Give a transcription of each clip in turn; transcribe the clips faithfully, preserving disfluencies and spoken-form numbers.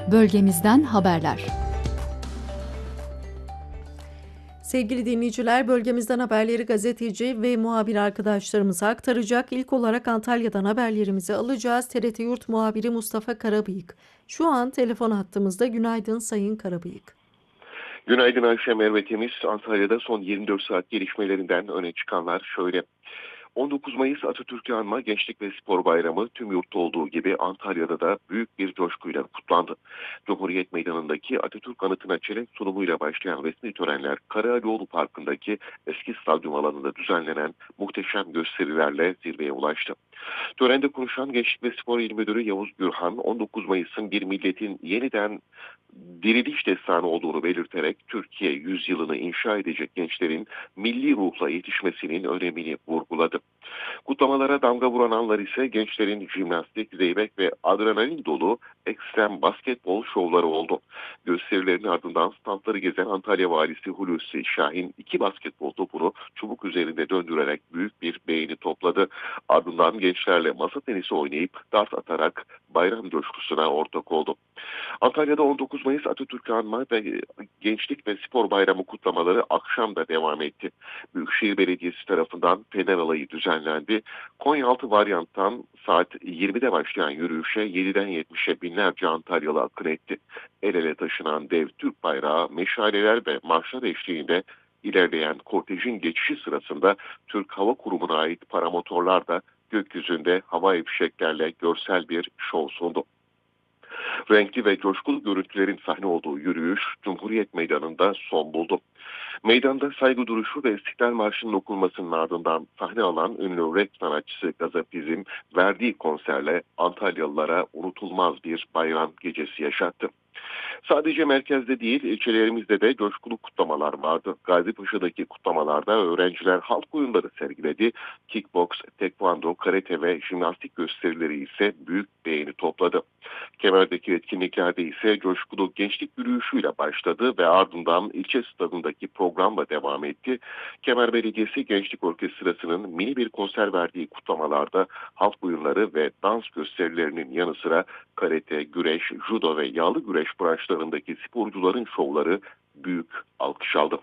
Bölgemizden haberler. Sevgili dinleyiciler, bölgemizden haberleri gazeteci ve muhabir arkadaşlarımıza aktaracak. İlk olarak Antalya'dan haberlerimizi alacağız. T R T Yurt muhabiri Mustafa Karabıyık şu an telefon hattımızda. Günaydın Sayın Karabıyık. Günaydın Ayşe, Merve Temiz. Antalya'da son yirmi dört saat gelişmelerinden öne çıkanlar şöyle. on dokuz Mayıs Atatürk'ü anma Gençlik ve Spor Bayramı tüm yurtta olduğu gibi Antalya'da da büyük bir coşkuyla kutlandı. Cumhuriyet Meydanı'ndaki Atatürk anıtına çelenk sunumuyla başlayan resmi törenler Karayoluoğlu Parkı'ndaki eski stadyum alanında düzenlenen muhteşem gösterilerle zirveye ulaştı. Törende konuşan Gençlik ve Spor İl Müdürü Yavuz Gürhan, on dokuz Mayıs'ın bir milletin yeniden diriliş destanı olduğunu belirterek Türkiye yüzyılını inşa edecek gençlerin milli ruhla yetişmesinin önemini vurguladı. Kutlamalara damga vuran anlar ise gençlerin jimnastik, zeybek ve adrenalin dolu ekstrem basketbol şovları oldu. Gösterilerin ardından standları gezen Antalya Valisi Hulusi Şahin iki basketbol topunu çubuk üzerinde döndürerek büyük bir beğeni topladı. Ardından gençlerle masa tenisi oynayıp dart atarak bayram coşkusuna ortak oldu. Antalya'da on dokuz Mayıs Atatürk'ü anma ve Gençlik ve Spor Bayramı kutlamaları akşam da devam etti. Büyükşehir Belediyesi tarafından Fener Alayı düzenlendi. Konyaaltı varyanttan saat yirmide başlayan yürüyüşe yediden yetmişe binlerce Antalyalı akın etti. El ele taşınan dev Türk bayrağı, meşaleler ve marşlar eşliğinde ilerleyen kortejin geçişi sırasında Türk Hava Kurumu'na ait paramotorlar da gökyüzünde havai fişeklerle görsel bir şov sundu. Renkli ve coşkulu görüntülerin sahne olduğu yürüyüş Cumhuriyet Meydanı'nda son buldu. Meydanda saygı duruşu ve İstiklal Marşı'nın okunmasının ardından sahne alan ünlü rap sanatçısı Gazapizm verdiği konserle Antalyalılara unutulmaz bir bayram gecesi yaşattı. Sadece merkezde değil, ilçelerimizde de coşkulu kutlamalar vardı. Gazipaşa'daki kutlamalarda öğrenciler halk oyunları sergiledi. Kickbox, tekvando, karate ve jimnastik gösterileri ise büyük beğeni topladı. Kemer'deki etkinliklerde ise coşkulu gençlik yürüyüşüyle başladı ve ardından ilçe stadındaki programla devam etti. Kemer Belediyesi Gençlik Orkestrası'nın mini bir konser verdiği kutlamalarda halk oyunları ve dans gösterilerinin yanı sıra karate, güreş, judo ve yağlı güreş branşlarındaki sporcuların şovları büyük alkış aldı.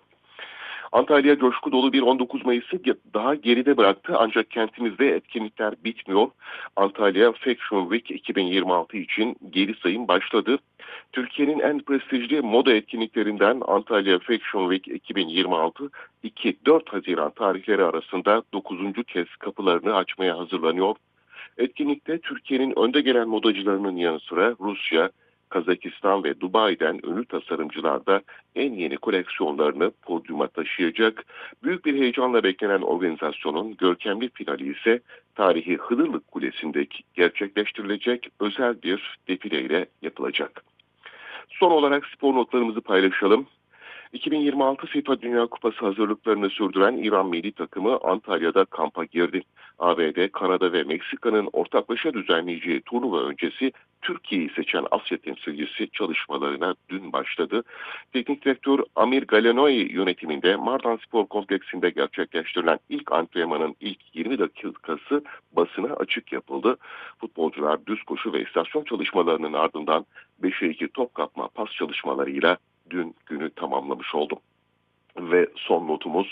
Antalya coşku dolu bir on dokuz Mayıs'ı daha geride bıraktı ancak kentimizde etkinlikler bitmiyor. Antalya Fashion Week iki bin yirmi altı için geri sayım başladı. Türkiye'nin en prestijli moda etkinliklerinden Antalya Fashion Week iki bin yirmi altı iki dört Haziran tarihleri arasında dokuzuncu kez kapılarını açmaya hazırlanıyor. Etkinlikte Türkiye'nin önde gelen modacılarının yanı sıra Rusya, Kazakistan ve Dubai'den ünlü tasarımcılar da en yeni koleksiyonlarını podyuma taşıyacak. Büyük bir heyecanla beklenen organizasyonun görkemli finali ise tarihi Hıdırlık Kulesi'nde gerçekleştirilecek özel bir defileyle yapılacak. Son olarak spor notlarımızı paylaşalım. iki bin yirmi altı FIFA Dünya Kupası hazırlıklarını sürdüren İran milli takımı Antalya'da kampa girdi. A B D, Kanada ve Meksika'nın ortaklaşa düzenleyeceği turnuva öncesi Türkiye'yi seçen Asya temsilcisi çalışmalarına dün başladı. Teknik direktör Amir Galenoy yönetiminde Mardan Spor Kompleksinde gerçekleştirilen ilk antrenmanın ilk yirmi dakikası basına açık yapıldı. Futbolcular düz koşu ve istasyon çalışmalarının ardından beşe iki top kapma pas çalışmalarıyla dün günü tamamlamış oldum. Ve son notumuz